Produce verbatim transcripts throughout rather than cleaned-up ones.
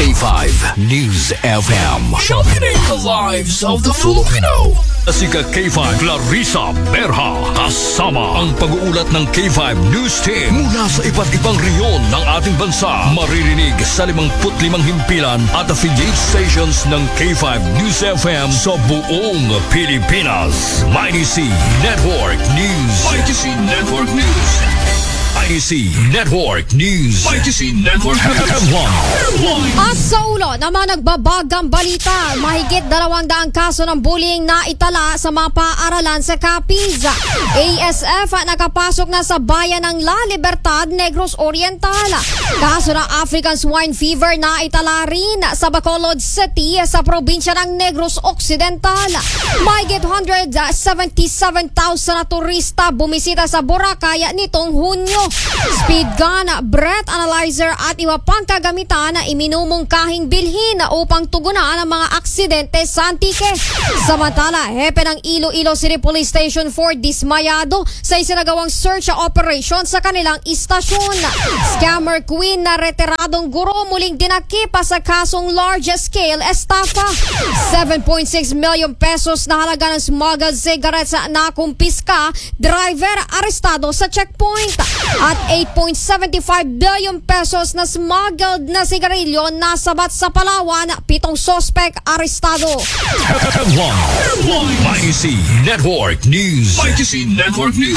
K five News F M. Sharpening the lives of the Filipino. Asika K five Clarissa Berha kasama ang pag-uulat ng K five News Team mula sa iba't ibang reyon ng ating bansa. Maririnig sa limangput limang himpilan at affiliate stations ng K five News F M sa buong Pilipinas. Mighty C Network News. Mighty C Network News. I C Network News. I C Network M one. At sa ulo ng mga nagbabagang balita, mahigit dalawang daang kaso ng bullying na itala sa mga paaralan sa Capiz. A S F nakapasok na sa bayan ng La Libertad, Negros Oriental. Kaso ng African Swine Fever na itala rin sa Bacolod City sa probinsya ng Negros Occidental. Mahigit one hundred seventy-seven thousand na turista bumisita sa Boracay nitong Hunyo. Speed gun, breath analyzer at iba pang kagamitan na iminumungkahing bilhin upang tugunan ang mga aksidente sa Antique. Samantala, hepe ng Iloilo City Police Station four dismayado sa isinagawang search operation sa kanilang istasyon. Scammer queen na retiradong guro muling dinakipa sa kasong large-scale estafa. seven point six million pesos na halaga ng smuggled cigarettes na kumpiska, driver arestado sa checkpoint. At eight point seven five billion pesos na smuggled na sigarilyo nasabat sa Palawan, pitong sospek arestado. M one. Mighty C Network News. Mighty C Network News.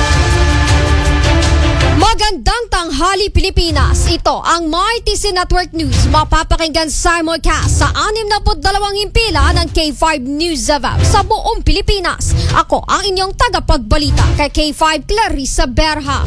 Magandang tanghali Pilipinas. Ito ang Mighty C Network News. Mapapakinggan simulcast sa anim na dalawang himpila ng K five News F M sa buong Pilipinas. Ako ang inyong tagapagbalita kay K five Clarissa Berha.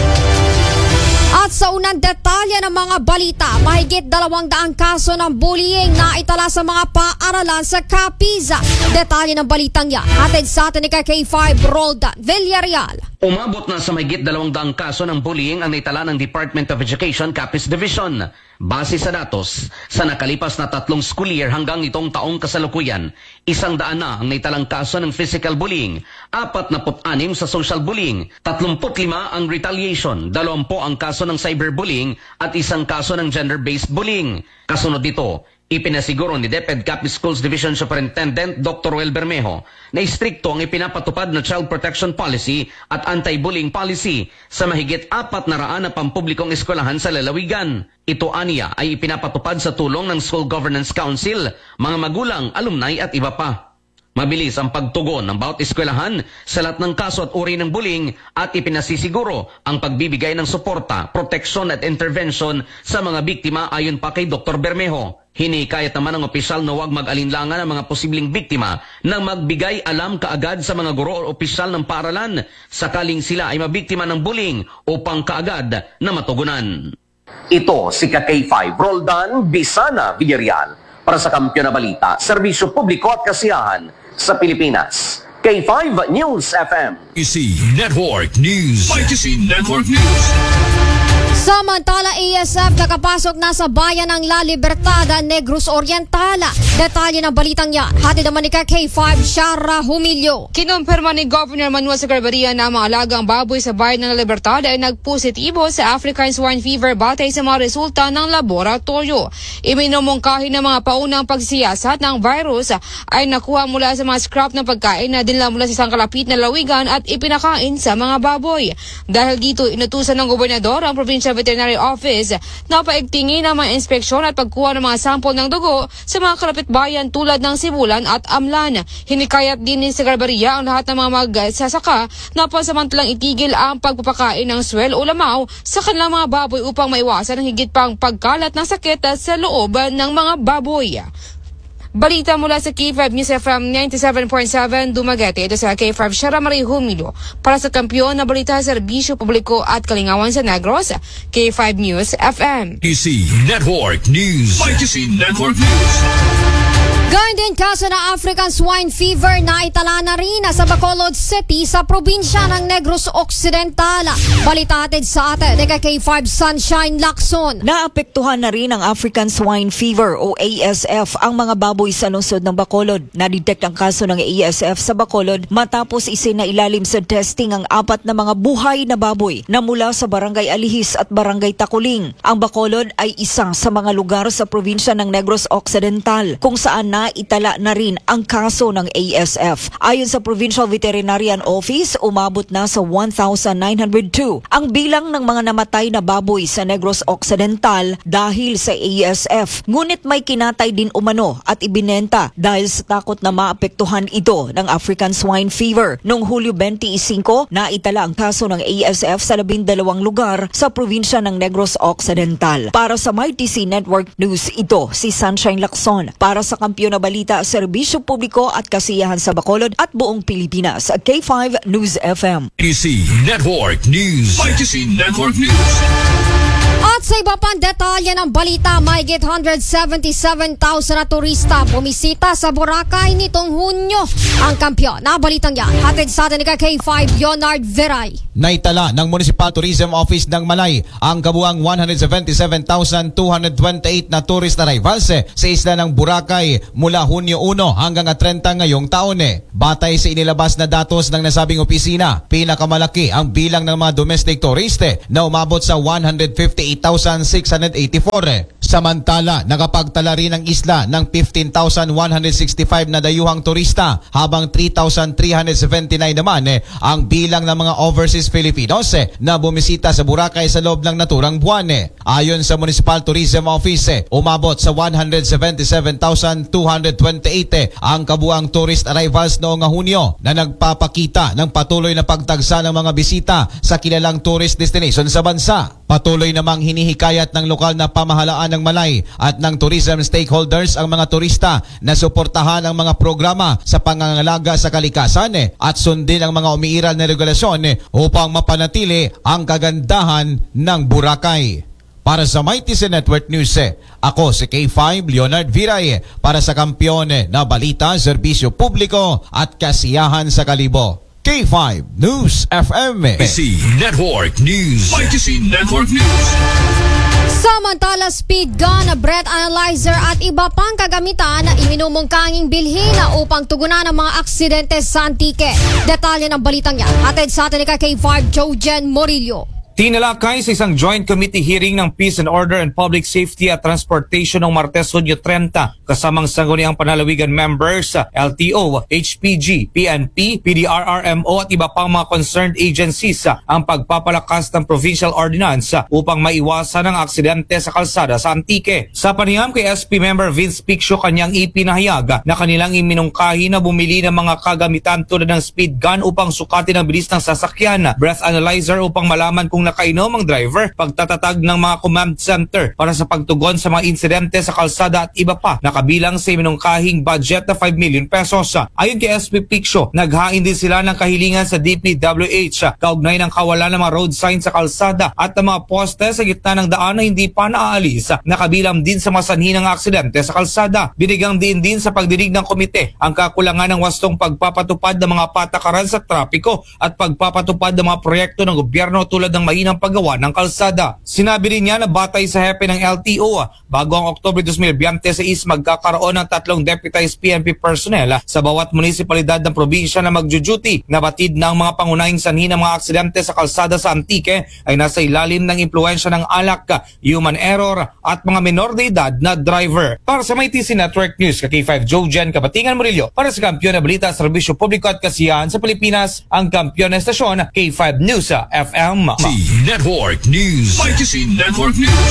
At sa unang detalye ng mga balita, mahigit dalawang daang kaso ng bullying na itala sa mga paaralan sa Capiz. Detalye ng balitang yan, hatid sa atin ni K five Roldan Villarreal. Umabot na sa mahigit dalawang daang kaso ng bullying ang naitala ng Department of Education Capiz Division. Base sa datos, sa nakalipas na tatlong school year hanggang itong taong kasalukuyan, isang daan na ang naitalang kaso ng physical bullying, apat na anim sa social bullying, tatlumput lima ang retaliation, dalawampu ang kaso ng cyberbullying at isang kaso ng gender-based bullying. Kasunod dito, ipinasiguro ni DepEd Capiz Schools Division Superintendent Doctor Ruel Bermejo na istrikto ang ipinapatupad na Child Protection Policy at Anti-Bullying Policy sa mahigit apat na raan na pampublikong eskwelahan sa lalawigan. Ito aniya ay ipinapatupad sa tulong ng School Governance Council, mga magulang, alumni at iba pa. Mabilis ang pagtugon ng bawat eskwelahan sa lahat ng kaso at uri ng bullying at ipinasisiguro ang pagbibigay ng suporta, proteksyon at intervention sa mga biktima ayon pa kay Doctor Bermejo. Hinikayat naman ang opisyal na huwag mag-alinlangan ang mga posibleng biktima nang magbigay alam kaagad sa mga guro o opisyal ng paaralan sakaling sila ay mabiktima ng bullying upang kaagad na matugunan. Ito si K five Roldan Bisana Villarreal para sa Kampiyon na Balita, Serbisyo Publiko at Kasiyahan sa Pilipinas. K five News F M. Mighty C Network News. Mighty C Network News. Samantala, A S F nakapasok na sa bayan ng La Libertad, Negros Oriental. Detalye ng balitang yan, hatid naman ni K five Shara Humilio. Kinumpirma ni Governor Manuel Sagrabaria na mga alagang baboy sa bayan ng La Libertad ay nagpositibo sa African Swine Fever batay sa mga resulta ng laboratorio. Iminumungkahi ng mga paunang pagsiyasat ng virus ay nakuha mula sa mga scrap ng pagkain na dinala mula sa isang kalapit na lawigan at ipinakain sa mga baboy. Dahil dito, inutusan ng gobernador ang probinsya Veterinary Office na paigtingin ang mga inspeksyon at pagkuha ng mga sampol ng dugo sa mga kalapitbayan tulad ng Sibulan at Amlan. Hinikayat din ni Sagrabaria ang lahat ng mga magsasaka na pansamantalang itigil ang pagpapakain ng swel o lamaw sa kanilang mga baboy upang maiwasan ang higit pang pagkalat ng sakit sa loob ng mga baboy. Balita mula sa K five News F M ninety-seven point seven Dumaguete. Ito sa K five Shara Marie Humilo para sa Kampiyon na Balita, Serbisyo Publiko at Kalingawan sa Negros, K five News F M. Mighty C Network News. Mighty C Network News. Gayun din kaso na African Swine Fever na itala na rin sa Bacolod City sa probinsya ng Negros Occidental. Balita hatid sa atin ni K five Sunshine Lacson. Naapektuhan na rin ang African Swine Fever o A S F ang mga baboy sa lungsod ng Bacolod. Na-detect ang kaso ng A S F sa Bacolod matapos isinailalim sa testing ang apat na mga buhay na baboy na mula sa Barangay Alihis at Barangay Takuling. Ang Bacolod ay isa sa mga lugar sa probinsya ng Negros Occidental kung saan na itala na rin ang kaso ng A S F. Ayon sa Provincial Veterinarian Office, umabot na sa one thousand nine hundred two ang bilang ng mga namatay na baboy sa Negros Occidental dahil sa A S F. Ngunit may kinatay din umano at ibinenta dahil sa takot na maapektuhan ito ng African Swine Fever. Noong Hulyo twenty-five, naitala ang kaso ng A S F sa labindalawang lugar sa probinsya ng Negros Occidental. Para sa My T C Network News, ito si Sunshine Lacson. Para sa Kampiyon na Balita, Serbisyo Publiko at Kasiyahan sa Bacolod at buong Pilipinas, K five News F M. T C Network News. My T C Network News. At sa iba pang detalye ng balita, mahigit one hundred seventy-seven thousand na turista bumisita sa Boracay nitong Hunyo. Ang kampiyon na balitang yan, hatid sa atin ni K five Leonard Veray. Naitala ng Municipal Tourism Office ng Malay ang kabuang one hundred seventy-seven thousand two hundred twenty-eight na tourist arrivals sa isla ng Boracay mula Hunyo one hanggang thirty ngayong taon. Batay sa inilabas na datos ng nasabing opisina, pinakamalaki ang bilang ng mga domestic tourist na umabot sa one hundred fifty-eight thousand six hundred eighty-four. Samantala, nakapagtala rin ang isla ng fifteen thousand one hundred sixty-five na dayuhang turista habang three thousand three hundred seventy-nine naman eh, ang bilang ng mga overseas Filipinos eh, na bumisita sa Boracay sa loob ng naturang buwan. Eh. Ayon sa Municipal Tourism Office, eh, umabot sa one hundred seventy-seven thousand two hundred twenty-eight eh, ang kabuang tourist arrivals noong Hunyo na nagpapakita ng patuloy na pagtagsa ng mga bisita sa kilalang tourist destination sa bansa. Patuloy namang hinihikayat ng lokal na pamahalaan ng Malay at ng tourism stakeholders ang mga turista na suportahan ang mga programa sa pangangalaga sa kalikasan eh, at sundin ang mga umiiral na regulasyon eh, upang mapanatili ang kagandahan ng Boracay. Para sa My T C Network News, eh, ako si K five Leonard Viray para sa Kampiyon eh, na Balita, Serbisyo Publiko at Kasiyahan sa Kalibo. K five News F M. T C Network News. My T C Network News. Samantala, speed gun, breath analyzer at iba pang kagamitan na iminumungkanging bilhin upang tugunan ang mga aksidente sa Antique. Detalye ng balitang yan, hatid sa atin ni K five Jojen Morillo. Tinalakay sa isang joint committee hearing ng Peace and Order and Public Safety at Transportation noong Martes, Hunyo thirty, kasamang sangguniang panlalawigan members sa L T O, H P G, P N P, P D R R M O at iba pang mga concerned agencies ang pagpapalakas ng provincial ordinance upang maiwasan ang aksidente sa kalsada sa Antique. Sa panayam kay S P member Vince Piccio, kanyang ipinahayag na kanilang iminungkahi na bumili ng mga kagamitan tulad ng speed gun upang sukatin ang bilis ng sasakyan, breath analyzer upang malaman kung nakainom ang driver, pagtatatag ng mga command center para sa pagtugon sa mga insidente sa kalsada at iba pa, nakabilang sa iminungkahing budget na five million pesos. Ayon kay S P Piccio, naghain din sila ng kahilingan sa D P W H kaugnay ng kawalan ng mga road signs sa kalsada at ng mga poste sa gitna ng daan na hindi pa naaalis, nakabilang din sa masanhi ng aksidente sa kalsada. Binigang din din sa pagdinig ng komite ang kakulangan ng wastong pagpapatupad ng mga patakaran sa trapiko at pagpapatupad ng mga proyekto ng gobyerno tulad ng ng paggawa ng kalsada. Sinabi rin niya na batay sa hepe ng L T O, bago ang Oktubre twenty twenty-six magkakaroon ng tatlong deputized P N P personnel sa bawat munisipalidad ng probinsya na magjuduty. Nabatid ng mga pangunahing sanhi ng mga aksidente sa kalsada sa Antique ay nasa ilalim ng impluensya ng alak, human error at mga menor de edad na driver. Para sa My T C Network News, K five Jojen Kabatingan Murillo, para sa Kampiyon na Balita, Serbisyo Publiko at Kasiyahan sa Pilipinas, ang kampiyon na estasyon K five News F M. Network News. My T C Network News.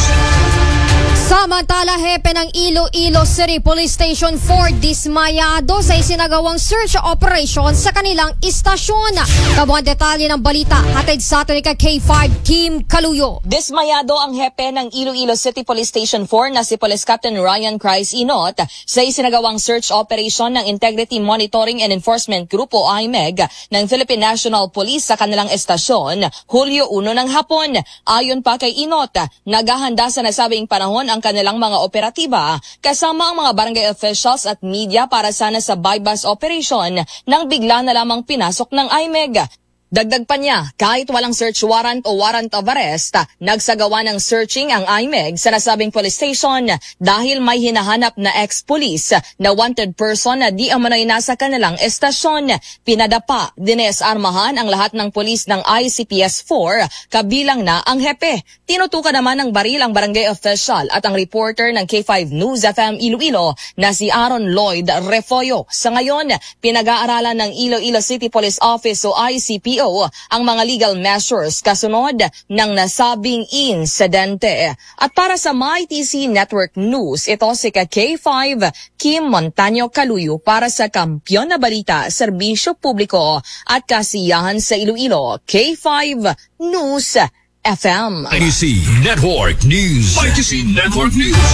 Samantala, hepe ng Iloilo City Police Station four dismayado sa isinagawang search operation sa kanilang istasyon. Kabuang detalye ng balita, hatid sa atin ni K five Kim Kaluyo. Dismayado ang hepe ng Iloilo City Police Station four na si Police Captain Ryan Christ Inot sa isinagawang search operation ng Integrity Monitoring and Enforcement Group o I M E G ng Philippine National Police sa kanilang estasyon Hulyo one ng hapon. Ayon pa kay Inot, naghahanda sa nasabing panahon ang kanilang mga operatiba kasama ang mga barangay officials at media para sana sa bypass operation nang bigla na lamang pinasok ng I M E G. Dagdag pa niya, kahit walang search warrant o warrant of arrest, nagsagawa ng searching ang I M E G sa nasabing police station dahil may hinahanap na ex-police na wanted person na di umano'y nasa kanilang estasyon. Pinadapa, dinesarmahan ang lahat ng pulis ng I C P S four, kabilang na ang hepe. Tinutukan naman ng baril ang barangay official at ang reporter ng K five News F M Iloilo na si Aaron Lloyd Refoyo. Sa ngayon, pinag-aaralan ng Iloilo City Police Office o I C P O ang mga legal measures kasunod ng nasabing insidente. At para sa My T C Network News, ito si K five Kim Montaño Caluyo para sa Kampiyon na Balita, Serbisyo Publiko at Kasiyahan sa Iloilo, K five News F M. I T C Network News. I T C Network News.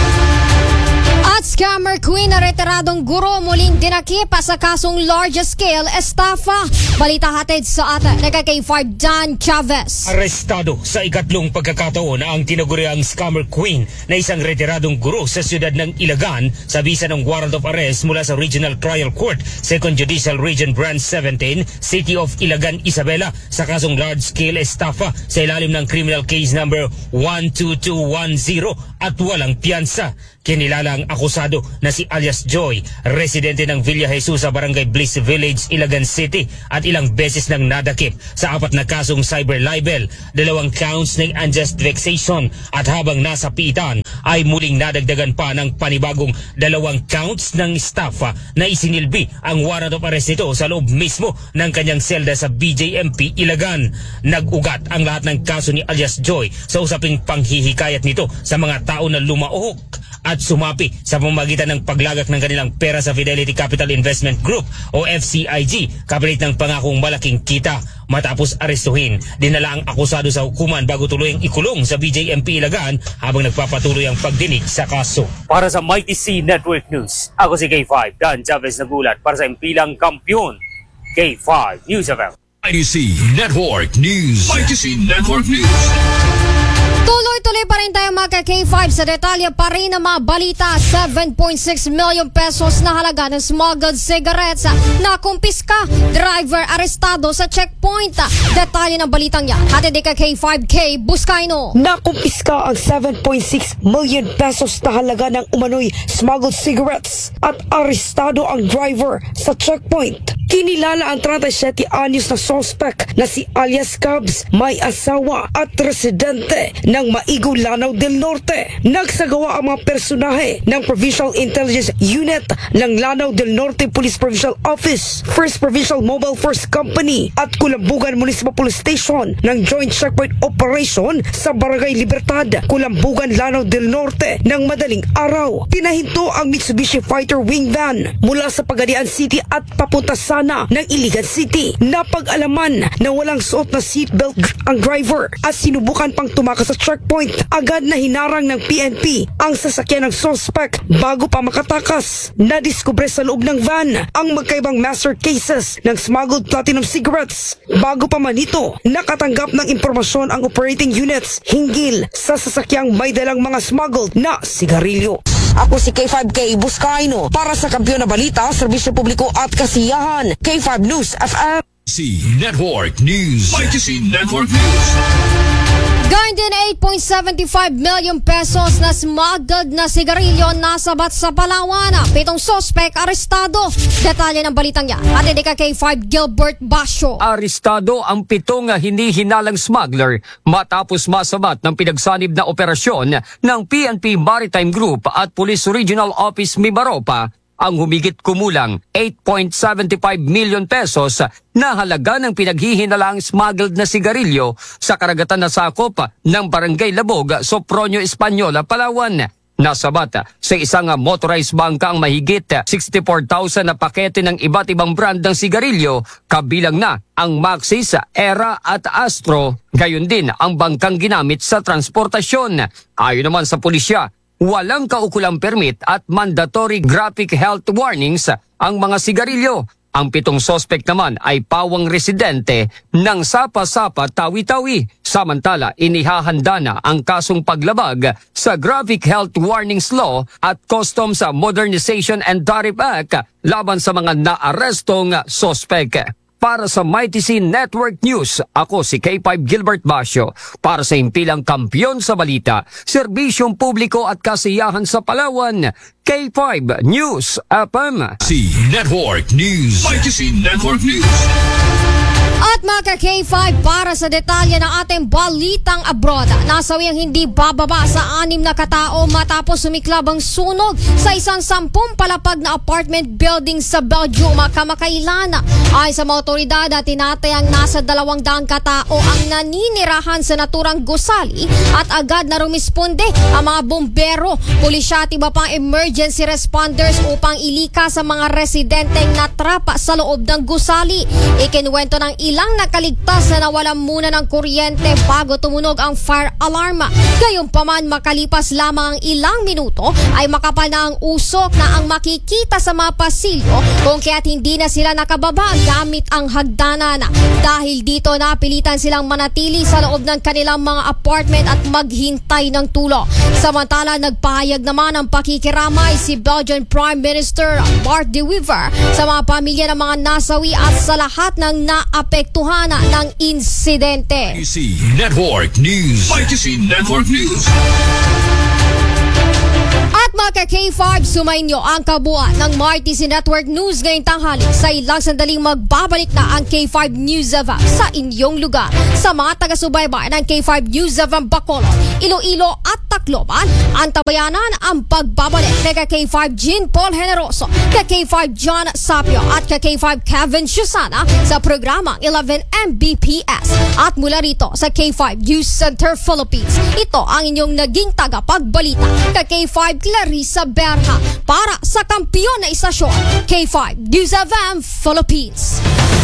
At scammer queen na retiradong guro muling dinakip sa kasong largest scale estafa. Balita hatid sa atin na K five Dan Chavez. Arestado sa ikatlong pagkakataon ang tinaguriang scammer queen na isang retiradong guro sa siyudad ng Ilagan sa bisa ng warrant of arrest mula sa Regional Trial Court, Second Judicial Region Branch seventeen, City of Ilagan, Isabela sa kasong large-scale estafa sa ilalim ng criminal case number one two two one zero at walang piyansa. Kinilala ang akusado na si alias Joy, residente ng Villa Jesus sa Barangay Bliss Village, Ilagan City at ilang beses nang nadakip sa apat na kasong cyber libel, dalawang counts ng unjust vexation at habang nasa piitan ay muling nadagdagan pa ng panibagong dalawang counts ng estafa na isinilbi ang warrant of arrest nito sa loob mismo ng kanyang selda sa B J M P Ilagan. Nag-ugat ang lahat ng kaso ni alias Joy sa usaping panghihikayat nito sa mga tao na lumaohok at sumapi sa pamamagitan ng paglagak ng kanilang pera sa Fidelity Capital Investment Group o F C I G, kapalit ng pangakong malaking kita. Matapos arestuhin, dinala ang akusado sa hukuman bago tuluyang ikulong sa B J M P Ilagan habang nagpapatuloy ang pagdinig sa kaso. Para sa My T C Network News, ako si K five Dan Chavez nagulat para sa impilang kampiyon, K five News F M. I T C Network News. I T C Network News. Tuloy-tuloy pa rin tayo mga K five sa detalye pa rin ng mga balita. seven point six million pesos na halaga ng smuggled cigarettes na kumpiska. Driver arestado sa checkpoint. Detalye ng balitang yan hatid ni K five K Buscaino. Nakumpiska ang seven point six million pesos na halaga ng umano'y smuggled cigarettes at arestado ang driver sa checkpoint. Kinilala ang thirty-seven anyos na suspect na si alias Cubs, may asawa at residente ng Maigo, Lanao del Norte. Nagsagawa ang mga personahe ng Provincial Intelligence Unit ng Lanao del Norte Police Provincial Office, First Provincial Mobile Force Company at Kulambugan Municipal Police Station ng Joint Checkpoint Operation sa Barangay Libertad, Kulambugan, Lanao del Norte ng madaling araw. Pinahinto ang Mitsubishi Fighter Wing Van mula sa Pagadian City at papunta sa ng Iligan City. Napag-alaman na walang suot na seatbelt ang driver at sinubukan pang tumakas sa checkpoint. Agad na hinarang ng P N P ang sasakyan ng suspect bago pa makatakas. Nadiskubre sa loob ng van ang magkaibang master cases ng smuggled platinum cigarettes. Bago pa man ito, nakatanggap ng impormasyon ang operating units hinggil sa sasakyang may dalang mga smuggled na sigarilyo. Ako si K five K Buscaino para sa Kampiyon na Balita, Serbisyo Publiko at Kasiyahan, K five News F M. C Network News. I T C Network News. Gayun din eight point seven five million pesos na smuggled na sigarilyo nasabat sa Palawan. Pitong suspect arestado. Detalye ng balitang yan at hindi ka K five Gilbert Basyo. Arestado ang pitong hindi hinalang smuggler matapos masabat ng pinagsanib na operasyon ng P N P Maritime Group at Police Regional Office Mimaropa ang humigit kumulang eight point seven five million pesos na halaga ng pinaghihinalaang smuggled na sigarilyo sa karagatan na sakop ng Barangay Labog, Sopronio, Española, Palawan. Nasabat sa isang motorized bangka ang mahigit sixty-four thousand na pakete ng iba't ibang brand ng sigarilyo, kabilang na ang Maxis, Era at Astro, gayon din ang bangkang ginamit sa transportasyon. Ayon naman sa pulisya, walang kaukulang permit at mandatory graphic health warnings ang mga sigarilyo. Ang pitong suspect naman ay pawang residente ng Sapa-Sapa, Tawi-Tawi. Samantala, inihahanda na ang kasong paglabag sa Graphic Health Warnings Law at Customs Modernization and Tariff Act laban sa mga naarestong sospek. Para sa Mighty C Network News, ako si K five Gilbert Basio. Para sa impilang kampiyon sa balita, serbisyong publiko at kasiyahan sa Palawan, K five News F M. C Network News. Mighty C Network News. At mga K five, para sa detalye ng ating balitang abroad, nasawi ang hindi bababa sa anim na katao matapos sumiklab ang sunog sa isang sampung palapag na apartment building sa Belgium kamakailan. Ay sa mga otoridad, tinatayang nasa dalawang daang katao ang naninirahan sa naturang gusali at agad na rumisponde ang mga bombero, pulisya at iba pang emergency responders upang ilikas sa mga residenteng natrapa sa loob ng gusali. Ikinuwento ng ilang nakaligtas na nawalan muna ng kuryente bago tumunog ang fire alarm. Gayunpaman, makalipas lamang ang ilang minuto ay makapal na ang usok na ang makikita sa mga pasilyo kung kaya't hindi na sila nakababa gamit ang hagdanan. Dahil dito napilitan silang manatili sa loob ng kanilang mga apartment at maghintay ng tulong. Samantala, nagpahayag naman ng pakikiramay si Belgian Prime Minister Bart De Wever sa mga pamilya ng mga nasawi at sa lahat ng naapektuhan ng insidente. Mighty C Network News. Mighty C Network News. At mga K five, sumainyo ang kabuuan ng Mighty C Network News ngayong tanghali. Sa ilang sandaling magbabalik na ang K five News F M sa inyong lugar. Sa mga taga-subaybay ng K five News F M Bacolod, Iloilo at Tacloban, ang tabayanan ang pagbabalik kay K five Jean Paul Generoso, kay K five John Sapio at kay K five Kevin Shusana sa programang eleven M B P S. At mula rito sa K five News Center Philippines, ito ang inyong naging tagapagbalita kay K five Clarissa Berha para sa kampiyon na istasyon, K five News F M Philippines.